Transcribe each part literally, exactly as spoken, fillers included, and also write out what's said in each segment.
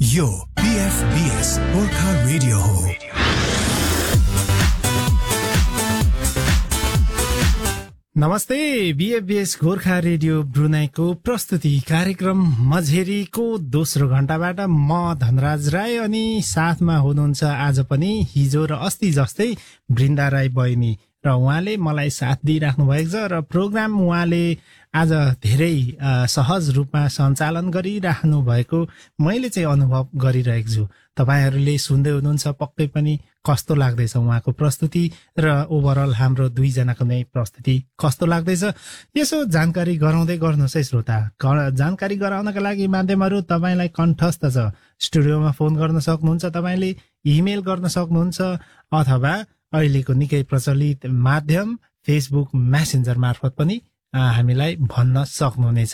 यो पीएफबीएस गोर्खा रेडियो हो। नमस्ते, बीएफबीएस गोर्खा रेडियो ब्रुनाईको प्रस्तुति कार्यक्रम मझेरीको दोस्रो घण्टाबाट म धनराज राई अनि साथमा हुनुहुन्छ आज पनि हिजो र अस्ति जस्तै बृन्दा राई बहिनी र उहाँले मलाई साथ दिइराख्नु भएको छ र प्रोग्राम उहाँले आज धेरै सहज रूपमा सञ्चालन गरिराख्नु भएको मैले चाहिँ अनुभव गरिरहेको छु। तपाईहरूले सुन्दै हुनुहुन्छ पक्कै पनि कस्तो लाग्दैछ उहाँको प्रस्तुति र ओभरअल हाम्रो दुईजनाको नै प्रस्तुति कस्तो लाग्दैछ यसो जानकारी गराउँदै गर्नुहोस् है श्रोता। जानकारी गराउनका लागि माध्यमहरू तपाईँलाई कण्ठस्थ छ। स्टुडियोमा फोन गर्न सक्नुहुन्छ, तपाईँले इमेल गर्न सक्नुहुन्छ अथवा अहिलेको निकै प्रचलित माध्यम फेसबुक मेसेन्जर मार्फत पनि हामीलाई भन्न सक्नुहुनेछ।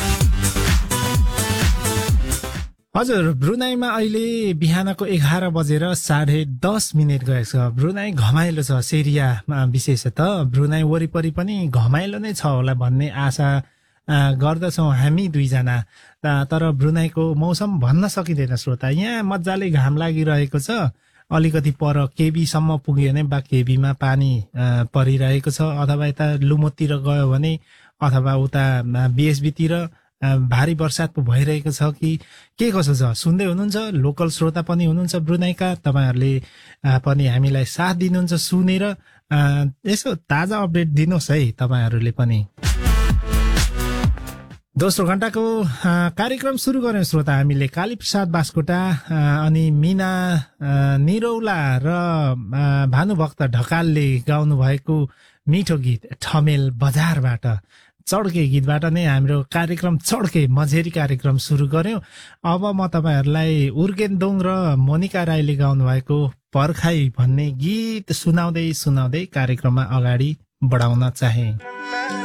हजुर, ब्रुनाईमा अहिले बिहानको एघार बजेर साढे दस मिनट गएको छ। ब्रुनाई घमाइलो छ, सेरिया विशेषतः ब्रुनाई वरिपरि पनि घमाइलो नै छ होला भन्ने आशा गर्दछौँ हामी दुईजना। तर ब्रुनाईको मौसम भन्न सकिँदैन श्रोता। यहाँ मजाले घाम लागिरहेको छ। अलिकति पर केबीसम्म पुग्यो भने बा केबीमा पानी परिरहेको छ, अथवा यता लुमोतिर गयो भने अथवा उता बिएसबीतिर भारी वर्षात पो भइरहेको छ कि के कसो छ सुन्दै हुनुहुन्छ। लोकल श्रोता पनि हुनुहुन्छ ब्रुनाईका, तपाईँहरूले पनि हामीलाई साथ दिनुहुन्छ सुनेर। यसो ताजा अपडेट दिनुहोस् है तपाईँहरूले पनि। दोस्रो घण्टाको कार्यक्रम सुरु गर्यौं श्रोता हामीले कालीप्रसाद बास्कोटा अनि मीना निरौला र भानुभक्त ढकालले गाउनु भएको मिठो गीत ठमेल बजारबाट, चड्के गीतबाट नै हाम्रो कार्यक्रम चड्के मझेरी कार्यक्रम सुरु गर्यौं। अब म तपाईहरूलाई उर्गेन्दोङ र मोनिका राईले गाउनु भएको पर्खाई भन्ने गीत सुनाउँदै सुनाउँदै कार्यक्रममा अगाडि बढाउन चाहे।